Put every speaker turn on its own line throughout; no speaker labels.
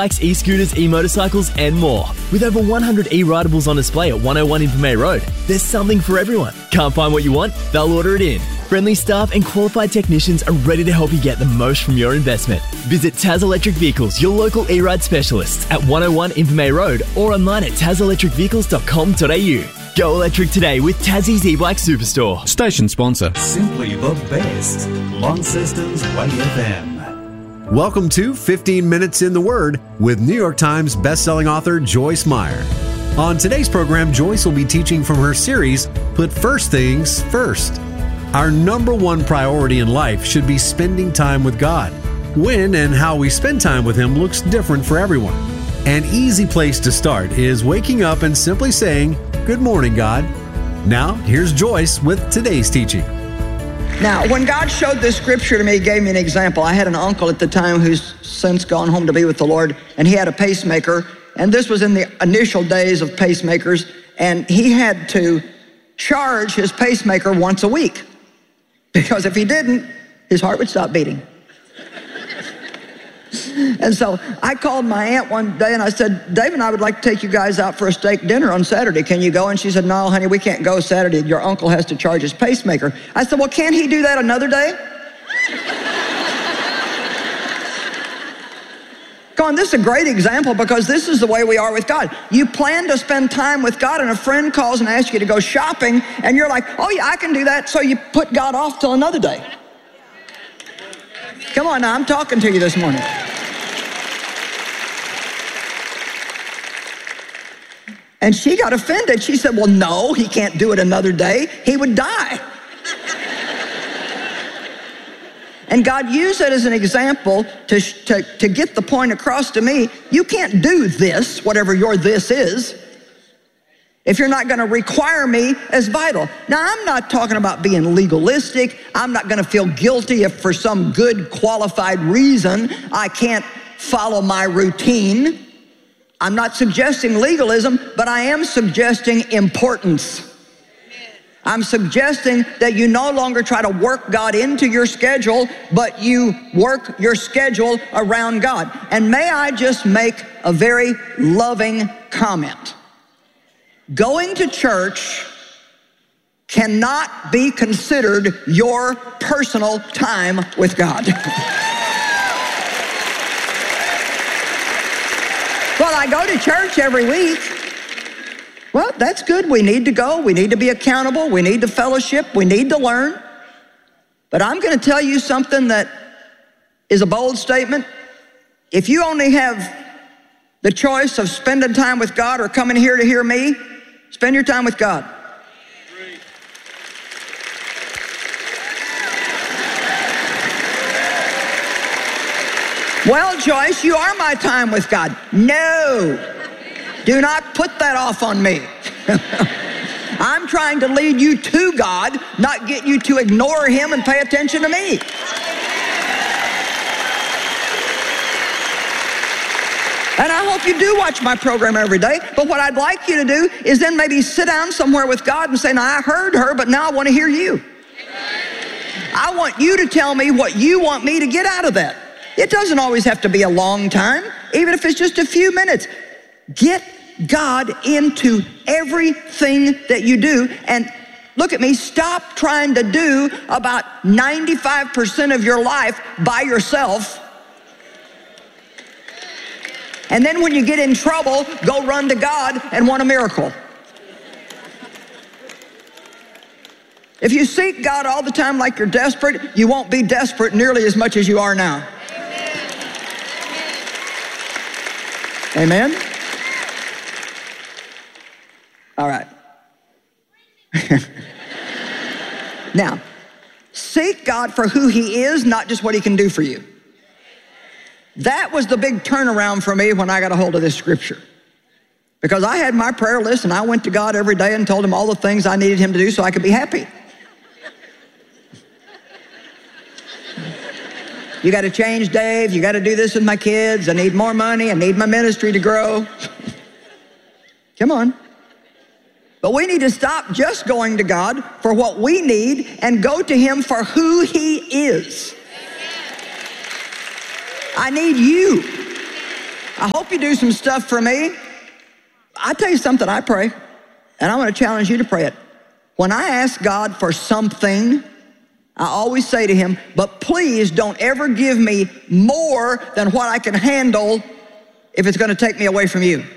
e-bikes, e-scooters, e-motorcycles, and more. With over 100 e-ridables on display at 101 Invermay Road, there's something for everyone. Can't find what you want? They'll order it in. Friendly staff and qualified technicians are ready to help you get the most from your investment. Visit Taz Electric Vehicles, your local e-ride specialists at 101 Invermay Road or online at tazelectricvehicles.com.au. Go electric today with Tassie's e-bike superstore.
Station sponsor.
Simply the best. Launceston's Way FM.
Welcome to 15 Minutes in the Word with New York Times bestselling author Joyce Meyer. On today's program, Joyce will be teaching from her series, Put First Things First. Our number one priority in life should be spending time with God. When and how we spend time with Him looks different for everyone. An easy place to start is waking up and simply saying, "Good morning, God." Now, here's Joyce with today's teaching.
Now, when God showed this scripture to me, He gave me an example. I had an uncle at the time who's since gone home to be with the Lord, and he had a pacemaker, and this was in the initial days of pacemakers, and he had to charge his pacemaker once a week, because if he didn't, his heart would stop beating. And so I called my aunt one day and I said, "David and I would like to take you guys out for a steak dinner on Saturday. Can you go?" And she said, "No, honey, we can't go Saturday. Your uncle has to charge his pacemaker." I said, "Well, can't he do that another day?" Come on, this is a great example because this is the way we are with God. You plan to spend time with God and a friend calls and asks you to go shopping and you're like, "Oh yeah, I can do that." So you put God off till another day. Come on now, I'm talking to you this morning. And she got offended. She said, "Well, no, he can't do it another day. He would die." And God used it as an example to get the point across to me. You can't do this, whatever your this is, if you're not going to require me as vital. Now, I'm not talking about being legalistic. I'm not going to feel guilty if for some good qualified reason I can't follow my routine. I'm not suggesting legalism, but I am suggesting importance. I'm suggesting that you no longer try to work God into your schedule, but you work your schedule around God. And may I just make a very loving comment? Going to church cannot be considered your personal time with God. Well, I go to church every week. Well, that's good. We need to go. We need to be accountable. We need to fellowship. We need to learn. But I'm going to tell you something that is a bold statement. If you only have the choice of spending time with God or coming here to hear me, spend your time with God. "Well, Joyce, you are my time with God." No, do not put that off on me. I'm trying to lead you to God, not get you to ignore Him and pay attention to me. And I hope you do watch my program every day, but what I'd like you to do is then maybe sit down somewhere with God and say, "Now, I heard her, but now I want to hear you. I want you to tell me what you want me to get out of that." It doesn't always have to be a long time, even if it's just a few minutes. Get God into everything that you do. And look at me, stop trying to do about 95% of your life by yourself. And then when you get in trouble, go run to God and want a miracle. If you seek God all the time like you're desperate, you won't be desperate nearly as much as you are now. Amen? All right. Now, seek God for who He is, not just what He can do for you. That was the big turnaround for me when I got a hold of this scripture. Because I had my prayer list and I went to God every day and told Him all the things I needed Him to do so I could be happy. You got to change, Dave. You got to do this with my kids. I need more money. I need my ministry to grow. Come on. But we need to stop just going to God for what we need and go to Him for who He is. I need you. I hope you do some stuff for me. I tell you something, I pray, and I want to challenge you to pray it. When I ask God for something, I always say to him, but please don't ever give me more than what I can handle if it's going to take me away from you.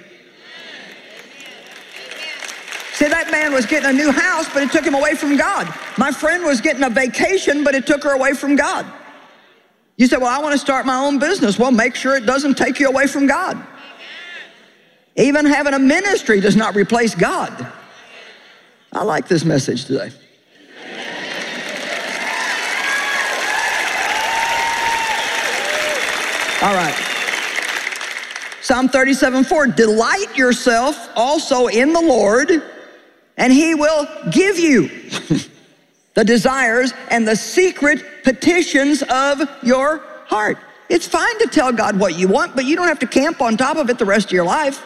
See, that man was getting a new house, but it took him away from God. My friend was getting a vacation, but it took her away from God. You say, well, I want to start my own business. Well, make sure it doesn't take you away from God. Even having a ministry does not replace God. I like this message today. All right. Psalm 37:4, delight yourself also in the Lord, and he will give you the desires and the secret petitions of your heart. It's fine to tell God what you want, but you don't have to camp on top of it the rest of your life.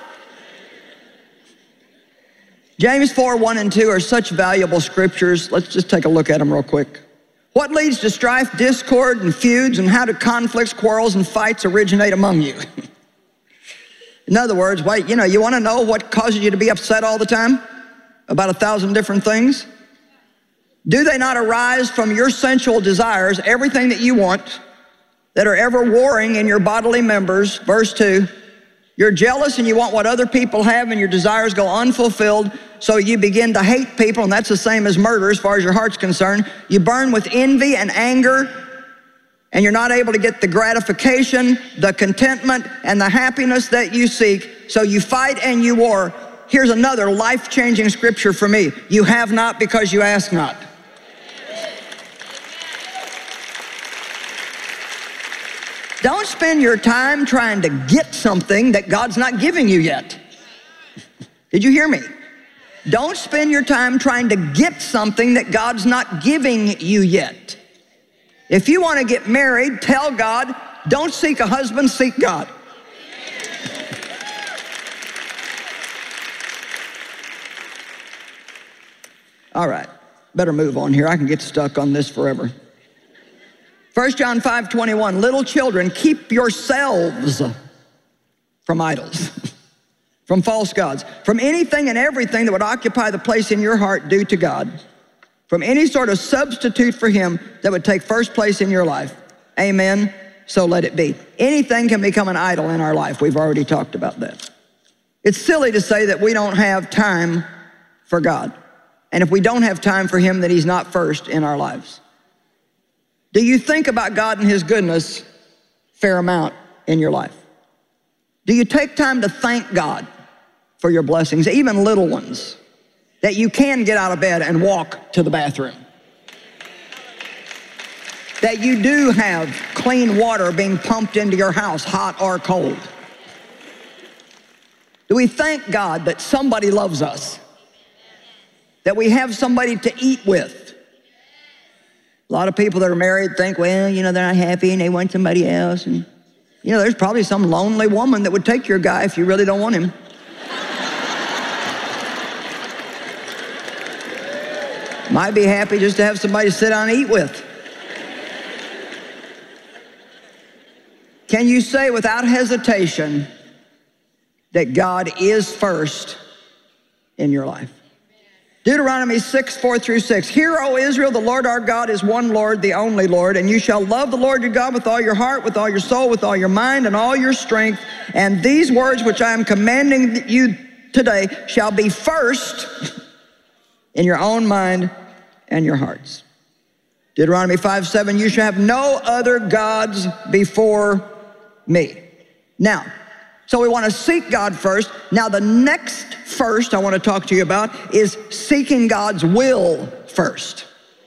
James 4:1 and 2 are such valuable scriptures. Let's just take a look at them real quick. What leads to strife, discord, and feuds, and how do conflicts, quarrels, and fights originate among you? In other words, wait, you want to know what causes you to be upset all the time about 1,000 different things? Do they not arise from your sensual desires, everything that you want, that are ever warring in your bodily members? Verse 2, you're jealous and you want what other people have, and your desires go unfulfilled, so you begin to hate people, and that's the same as murder as far as your heart's concerned. You burn with envy and anger, and you're not able to get the gratification, the contentment, and the happiness that you seek, so you fight and you war. Here's another life-changing scripture for me. You have not because you ask not. Don't spend your time trying to get something that God's not giving you yet. Did you hear me? Don't spend your time trying to get something that God's not giving you yet. If you want to get married, tell God, don't seek a husband, seek God. All right, better move on here. I can get stuck on this forever. 1 John 5:21, little children, keep yourselves from idols, from false gods, from anything and everything that would occupy the place in your heart due to God, from any sort of substitute for him that would take first place in your life. Amen, so let it be. Anything can become an idol in our life. We've already talked about that. It's silly to say that we don't have time for God. And if we don't have time for him, then he's not first in our lives. Do you think about God and his goodness a fair amount in your life? Do you take time to thank God for your blessings, even little ones, that you can get out of bed and walk to the bathroom? That you do have clean water being pumped into your house, hot or cold? Do we thank God that somebody loves us? That we have somebody to eat with? A lot of people that are married think, well, they're not happy and they want somebody else. And, there's probably some lonely woman that would take your guy if you really don't want him. Might be happy just to have somebody to sit down and eat with. Can you say without hesitation that God is first in your life? Deuteronomy 6:4-6. Hear, O Israel, the Lord our God is one Lord, the only Lord, and you shall love the Lord your God with all your heart, with all your soul, with all your mind, and all your strength. And these words which I am commanding you today shall be first in your own mind and your hearts. Deuteronomy 5:7, you shall have no other gods before me. Now, so we want to seek God first. Now the next first I want to talk to you about is seeking God's will first.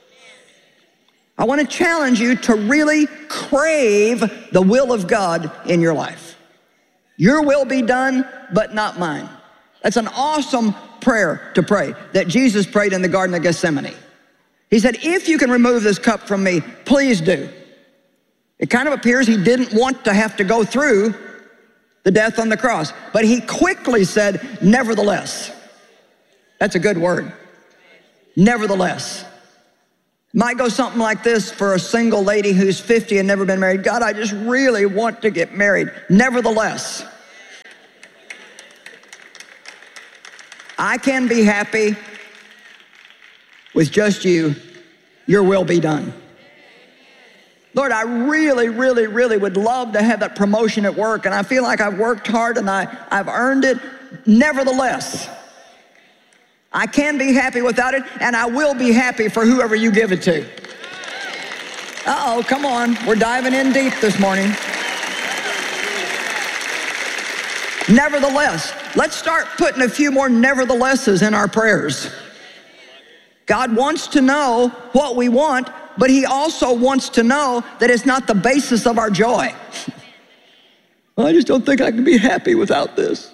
I want to challenge you to really crave the will of God in your life. Your will be done, but not mine. That's an awesome prayer to pray that Jesus prayed in the Garden of Gethsemane. He said, if you can remove this cup from me, please do. It kind of appears he didn't want to have to go through the death on the cross. But he quickly said, nevertheless. That's a good word. Nevertheless. Might go something like this for a single lady who's 50 and never been married. God, I just really want to get married. Nevertheless. I can be happy with just you. Your will be done. Lord, I really, really, really would love to have that promotion at work, and I feel like I've worked hard and I've earned it. Nevertheless, I can be happy without it, and I will be happy for whoever you give it to. Uh-oh, come on. We're diving in deep this morning. Nevertheless, let's start putting a few more neverthelesses in our prayers. God wants to know what we want, but he also wants to know that it's not the basis of our joy. I just don't think I can be happy without this.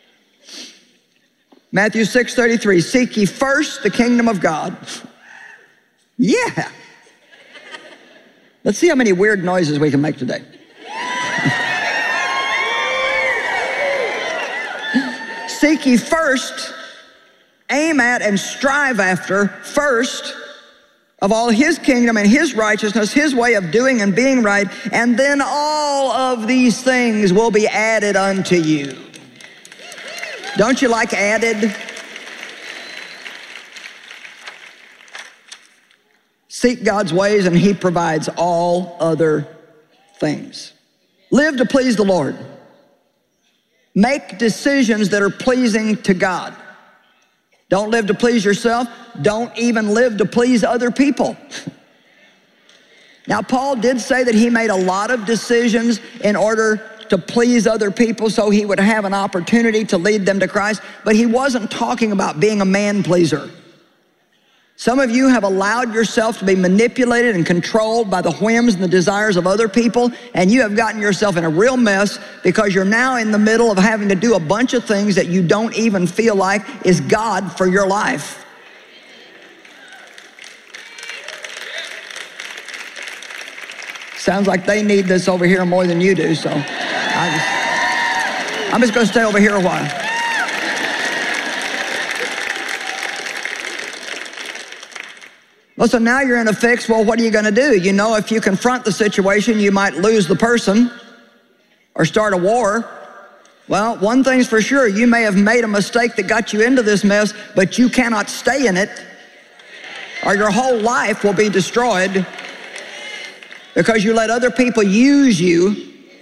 Matthew 6:33, seek ye first the kingdom of God. Yeah. Let's see how many weird noises we can make today. Seek ye first, aim at and strive after first of all his kingdom and his righteousness, his way of doing and being right, and then all of these things will be added unto you. Don't you like added? Seek God's ways and he provides all other things. Live to please the Lord. Make decisions that are pleasing to God. Don't live to please yourself. Don't even live to please other people. Now, Paul did say that he made a lot of decisions in order to please other people so he would have an opportunity to lead them to Christ, but he wasn't talking about being a man pleaser. Some of you have allowed yourself to be manipulated and controlled by the whims and the desires of other people, and you have gotten yourself in a real mess because you're now in the middle of having to do a bunch of things that you don't even feel like is God for your life. Sounds like they need this over here more than you do, so I'm just going to stay over here a while. Well, so now you're in a fix. Well, what are you going to do? You know, if you confront the situation, you might lose the person or start a war. Well, one thing's for sure. You may have made a mistake that got you into this mess, but you cannot stay in it, or your whole life will be destroyed because you let other people use you.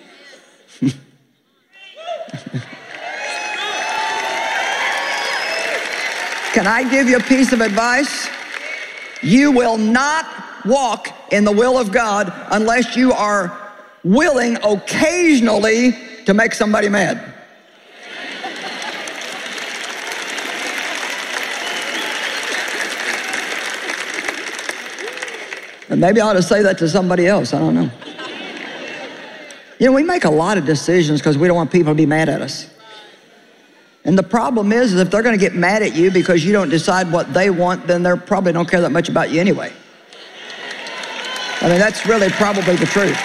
Can I give you a piece of advice? You will not walk in the will of God unless you are willing occasionally to make somebody mad. And maybe I ought to say that to somebody else. I don't know. You know, we make a lot of decisions because we don't want people to be mad at us. And the problem is if they're going to get mad at you because you don't decide what they want, then they probably don't care that much about you anyway. I mean, that's really probably the truth.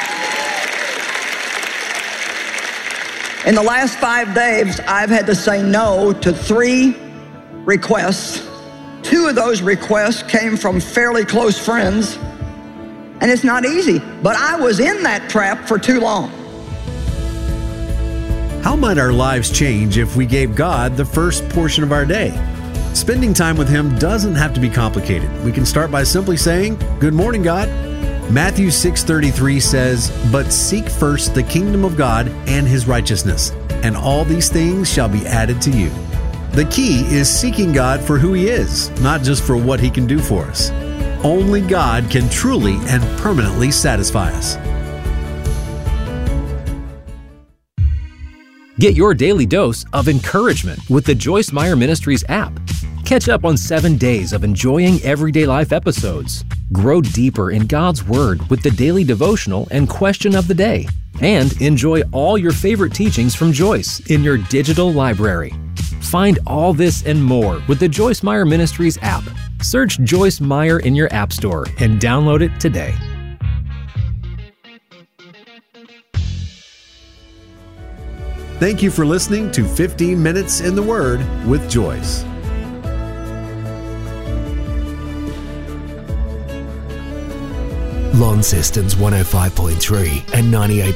In the last 5 days, I've had to say no to 3 requests. 2 of those requests came from fairly close friends. And it's not easy, but I was in that trap for too long.
How might our lives change if we gave God the first portion of our day? Spending time with him doesn't have to be complicated. We can start by simply saying, "Good morning, God." Matthew 6:33 says, "But seek first the kingdom of God and his righteousness, and all these things shall be added to you." The key is seeking God for who he is, not just for what he can do for us. Only God can truly and permanently satisfy us.
Get your daily dose of encouragement with the Joyce Meyer Ministries app. Catch up on 7 days of enjoying everyday life episodes. Grow deeper in God's Word with the daily devotional and question of the day. And enjoy all your favorite teachings from Joyce in your digital library. Find all this and more with the Joyce Meyer Ministries app. Search Joyce Meyer in your app store and download it today.
Thank you for listening to 15 Minutes in the Word with Joyce.
Launceston's 105.3 and 98.